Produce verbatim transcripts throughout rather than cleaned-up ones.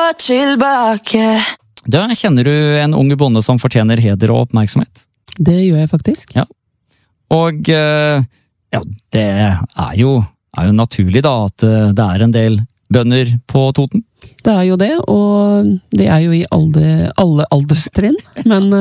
tilbake. Da kjenner du en ung bonde som fortjener heder og oppmerksomhet? Det gjør jeg faktisk. Ja. Og ja, det er jo, er jo naturlig da at det er en del bønder på Toten. Det er jo det, og det er jo i alle, alle alderstrinn, men...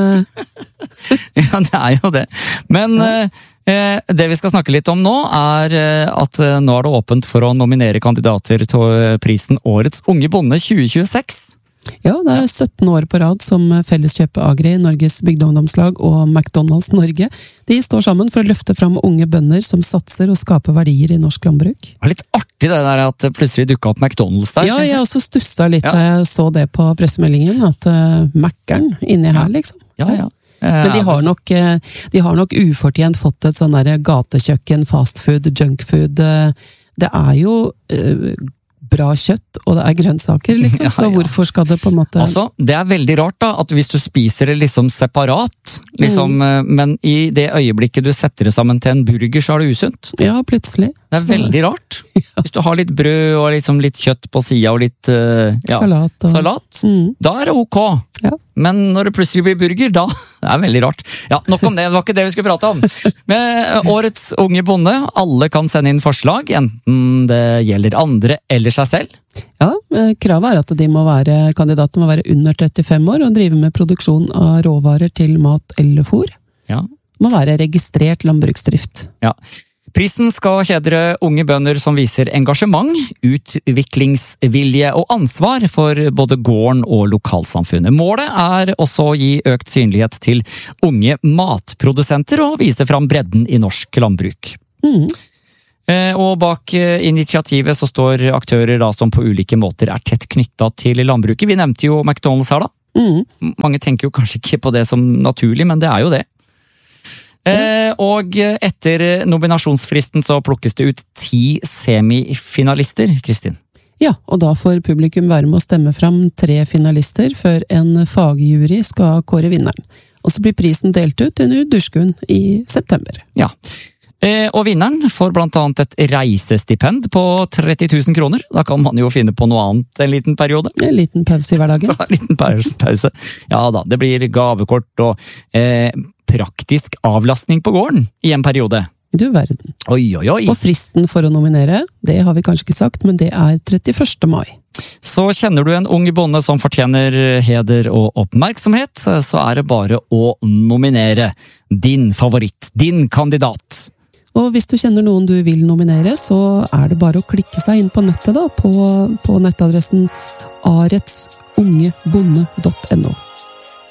ja, det er jo det. Men ja. eh, det vi skal snakke litt om nå er at nå er det åpent for å nominere kandidater til prisen Årets unge bonde tjue tjueseks. Ja, det er sytten år på rad som Felleskjøpet Agri, Norges bygdeungdomslag og McDonalds Norge. De står sammen for å løfte fram unge bønder som satser og skaper verdier i norsk landbruk. Det var litt artig det der at plutselig dukket opp McDonalds der. Ja, jeg også stusset litt ja. da jeg så det på pressemeldingen, at uh, Mac-eren inni her, liksom. Ja, ja. Men de har nok, de har nok ufortjent fått et sånn der gatekjøkken, fastfood, junkfood. Det er jo uh, bra kjøtt, og det er grønnsaker, liksom. Ja, ja. Så hvorfor skal det på en måte... Altså, det er veldig rart da, at hvis du spiser det liksom separat, liksom, mm. men i det øyeblikket du setter det sammen til en burger, så er det usunt. Ja, plutselig. Det er så veldig rart. Ja. Hvis du har litt brød og liksom litt kjøtt på siden og litt uh, ja, salat, og... salat mm. da er det ok. Ja. Men når det plutselig blir burger, da det er veldig rart. Ja, nok om det, det var ikke det vi skulle prate om. Med Årets unge bonde, alle kan sende inn forslag, enten det gjelder andre eller seg selv. Ja, kravet er at de må være, kandidatene må være under trettifem år og drive med produksjon av råvarer til mat eller fôr. Ja. Må være registrert landbruksdrift. Ja. Prisen skal hedre unge bønder som viser engasjement, utviklingsvilje og ansvar for både gården og lokalsamfunnet. Målet er også å gi økt synlighet til unge matprodusenter og vise fram bredden i norsk landbruk. Mm. Og bak initiativet så står aktører da som på ulike måter er tett knyttet til landbruket. Vi nevnte jo McDonalds her da. Mm. Mange tenker jo kanskje ikke på det som naturlig, men det er jo det. Eh, og etter nominasjonsfristen så plukkes det ut ti semifinalister, Kristin. Ja, og da får publikum være med å stemme fram tre finalister før en fagjury skal kåre vinneren. Og så blir prisen delt ut under Durskuen i september. Ja, eh, og vinneren får blant annet et reisestipend på tretti tusen kroner. Da kan man jo finne på noe annet en liten periode. En liten pause i hverdagen. En liten pause. Ja da, det blir gavekort og eh, praktisk avlastning på gården i en periode. Du verden. Oi, oi, oi. Og fristen for å nominere, det har vi kanskje ikke sagt, men det er trettiførste mai. Så kjenner du en ung bonde som fortjener heder og oppmerksomhet, så er det bare å nominere din favoritt, din kandidat. Og hvis du kjenner noen du vil nominere, så er det bare å klikke seg inn på nettet da, på, på nettadressen aretsungebonde punktum